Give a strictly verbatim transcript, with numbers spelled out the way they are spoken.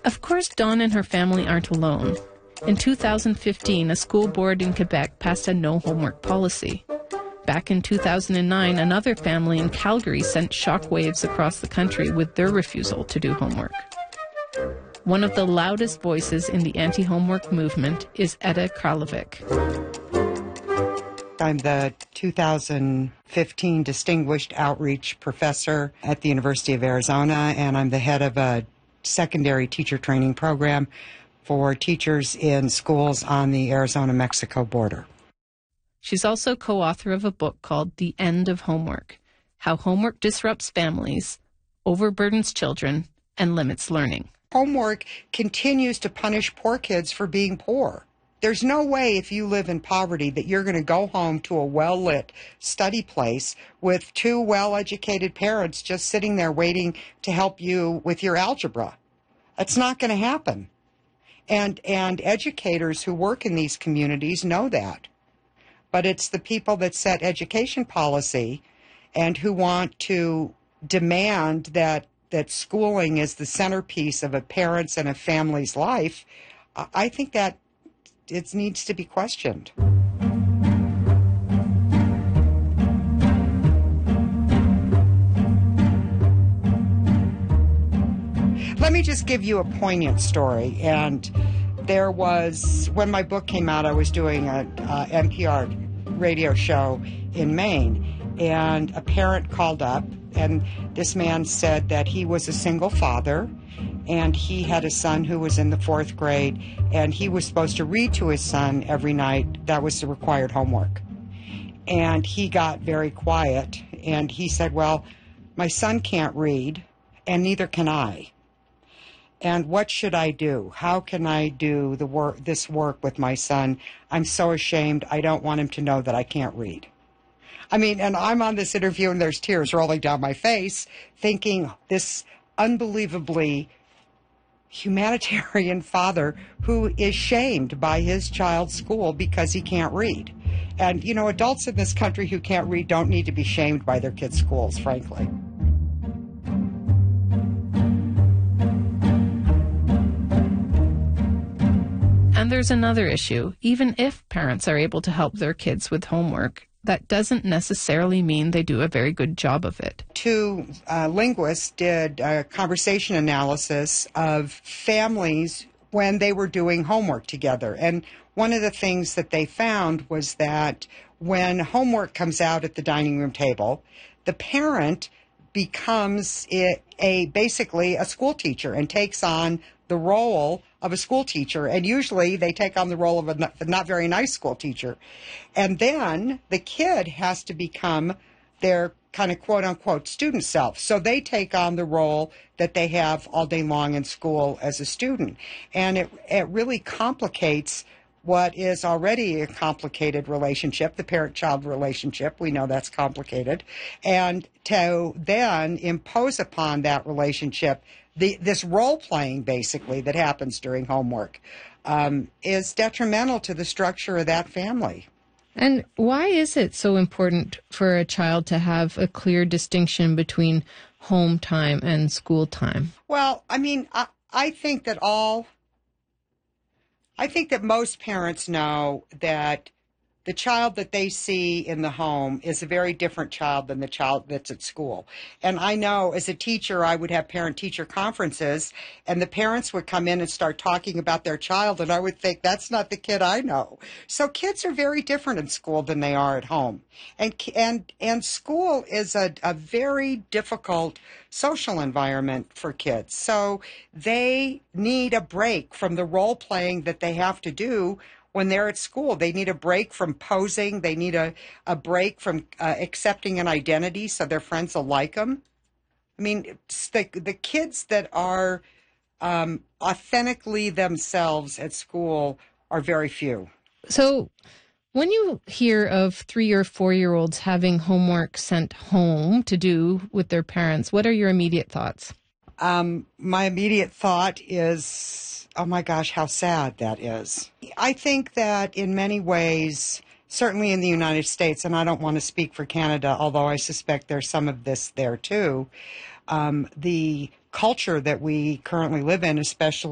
Of course, Dawn and her family aren't alone. In two thousand fifteen, a school board in Quebec passed a no homework policy. Back in two thousand nine, another family in Calgary sent shockwaves across the country with their refusal to do homework. One of the loudest voices in the anti-homework movement is Etta Kralovic. I'm the two thousand fifteen Distinguished Outreach Professor at the University of Arizona, and I'm the head of a secondary teacher training program for teachers in schools on the Arizona-Mexico border. She's also co-author of a book called The End of Homework: How Homework Disrupts Families, Overburdens Children, and Limits Learning. Homework continues to punish poor kids for being poor. There's no way, if you live in poverty, that you're going to go home to a well-lit study place with two well-educated parents just sitting there waiting to help you with your algebra. That's not going to happen. And, and educators who work in these communities know that. But it's the people that set education policy and who want to demand that, that schooling is the centerpiece of a parent's and a family's life. I think that it needs to be questioned. Let me just give you a poignant story. And there was, when my book came out, I was doing a, a N P R radio show in Maine, and a parent called up, and this man said that he was a single father, and he had a son who was in the fourth grade, and he was supposed to read to his son every night. That was the required homework. And he got very quiet, and he said, well, my son can't read, and neither can I. And what should I do? How can I do the work, this work with my son? I'm so ashamed. I don't want him to know that I can't read. I mean, and I'm on this interview, and there's tears rolling down my face, thinking this unbelievably humanitarian father who is shamed by his child's school because he can't read. And, you know, adults in this country who can't read don't need to be shamed by their kids' schools, frankly. And there's another issue. Even if parents are able to help their kids with homework, that doesn't necessarily mean they do a very good job of it. Two uh, linguists did a conversation analysis of families when they were doing homework together. And one of the things that they found was that when homework comes out at the dining room table, the parent becomes a, a basically a school teacher and takes on the role of a school teacher, and usually they take on the role of a not, a not very nice school teacher. And then the kid has to become their kind of quote-unquote student self. So they take on the role that they have all day long in school as a student. And it, it really complicates what is already a complicated relationship, the parent-child relationship. We know that's complicated. And to then impose upon that relationship The, this role-playing, basically, that happens during homework um, is detrimental to the structure of that family. And why is it so important for a child to have a clear distinction between home time and school time? Well, I mean, I, I think that all, I think that most parents know that the child that they see in the home is a very different child than the child that's at school. And I know as a teacher, I would have parent-teacher conferences, and the parents would come in and start talking about their child, and I would think, that's not the kid I know. So kids are very different in school than they are at home. And and and school is a, a very difficult social environment for kids. So they need a break from the role-playing that they have to do when they're at school. They need a break from posing. They need a, a break from uh, accepting an identity so their friends will like them. I mean, the, the kids that are um, authentically themselves at school are very few. So when you hear of three or four-year-olds having homework sent home to do with their parents, what are your immediate thoughts? Um, my immediate thought is, oh my gosh, how sad that is. I think that in many ways, certainly in the United States, and I don't want to speak for Canada, although I suspect there's some of this there too, um, the culture that we currently live in, especially